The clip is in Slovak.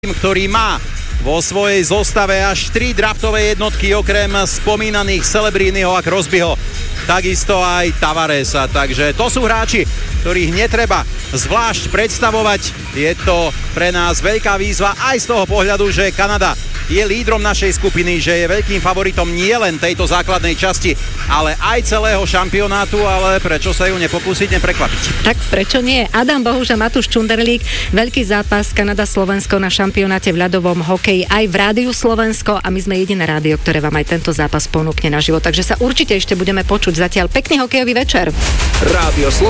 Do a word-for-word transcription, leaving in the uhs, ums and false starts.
ktorý má vo svojej zostave až tri draftové jednotky, okrem spomínaných Celebrínyho a Crosbyho, takisto aj Tavaresa. Takže to sú hráči, ktorých netreba zvlášť predstavovať. Je to pre nás veľká výzva aj z toho pohľadu, že Kanada je lídrom našej skupiny, že je veľkým favoritom nie len tejto základnej časti, ale aj celého šampionátu, ale prečo sa ju nepokúsiť neprekvapiť? Tak prečo nie? Adam Bohuš a Matúš Čunderlík, veľký zápas Kanada-Slovensko na šampionáte v ľadovom hokeji aj v Rádiu Slovensko a my sme jediné rádio, ktoré vám aj tento zápas ponúkne naživo, takže sa určite ešte budeme počuť. Zatiaľ pekný hokejový večer. Rádio Slovensko.